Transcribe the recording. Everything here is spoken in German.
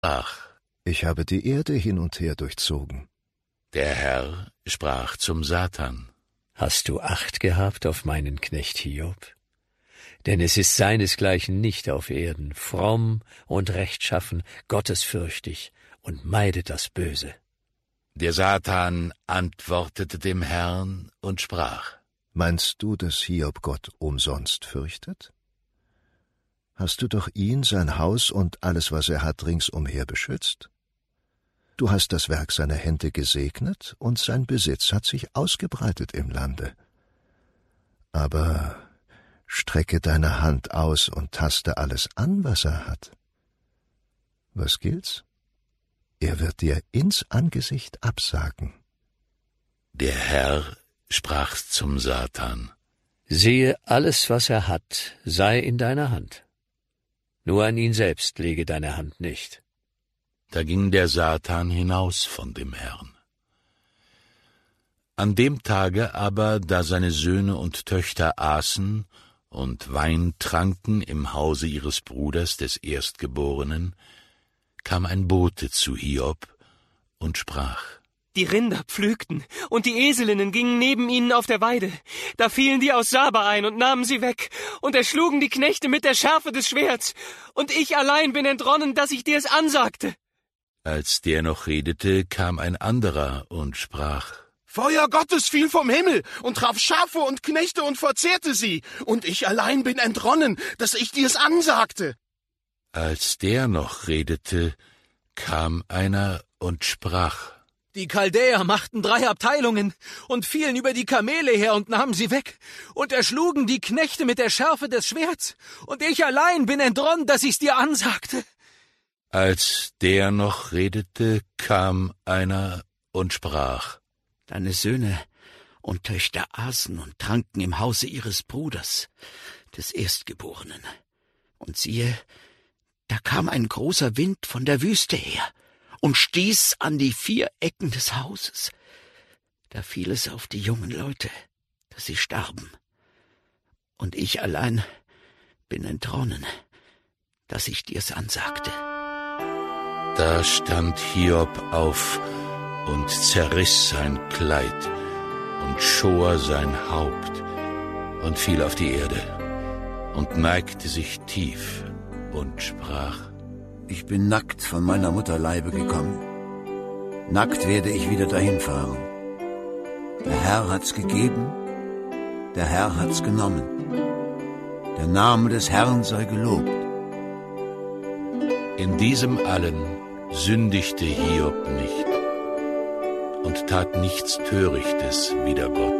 sprach: Ich habe die Erde hin und her durchzogen. Der Herr sprach zum Satan: Hast du Acht gehabt auf meinen Knecht Hiob? Denn es ist seinesgleichen nicht auf Erden, fromm und rechtschaffen, gottesfürchtig und meidet das Böse. Der Satan antwortete dem Herrn und sprach: Meinst du, dass Hiob Gott umsonst fürchtet? Hast du doch ihn, sein Haus und alles, was er hat, ringsumher beschützt? Du hast das Werk seiner Hände gesegnet, und sein Besitz hat sich ausgebreitet im Lande. Aber strecke deine Hand aus und taste alles an, was er hat. Was gilt's? Er wird dir ins Angesicht absagen. Der Herr sprach zum Satan: Siehe, alles, was er hat, sei in deiner Hand. Nur an ihn selbst lege deine Hand nicht. Da ging der Satan hinaus von dem Herrn. An dem Tage aber, da seine Söhne und Töchter aßen und Wein tranken im Hause ihres Bruders, des Erstgeborenen, kam ein Bote zu Hiob und sprach: Die Rinder pflügten, und die Eselinnen gingen neben ihnen auf der Weide. Da fielen die aus Saba ein und nahmen sie weg und erschlugen die Knechte mit der Schärfe des Schwerts. Und ich allein bin entronnen, dass ich dir es ansagte. Als der noch redete, kam ein anderer und sprach: Feuer Gottes fiel vom Himmel und traf Schafe und Knechte und verzehrte sie. Und ich allein bin entronnen, dass ich dir's ansagte. Als der noch redete, kam einer und sprach: Die Chaldäer machten 3 Abteilungen und fielen über die Kamele her und nahmen sie weg und erschlugen die Knechte mit der Schärfe des Schwerts. Und ich allein bin entronnen, dass ich's dir ansagte. Als der noch redete, kam einer und sprach: Deine Söhne und Töchter aßen und tranken im Hause ihres Bruders, des Erstgeborenen. Und siehe, da kam ein großer Wind von der Wüste her und stieß an die 4 Ecken des Hauses. Da fiel es auf die jungen Leute, dass sie starben. Und ich allein bin entronnen, dass ich dir's ansagte. Da stand Hiob auf und zerriss sein Kleid und schor sein Haupt und fiel auf die Erde und neigte sich tief und sprach: Ich bin nackt von meiner Mutter Leibe gekommen. Nackt werde ich wieder dahin fahren. Der Herr hat's gegeben, der Herr hat's genommen. Der Name des Herrn sei gelobt. In diesem allen sündigte Hiob nicht und tat nichts Törichtes wider Gott.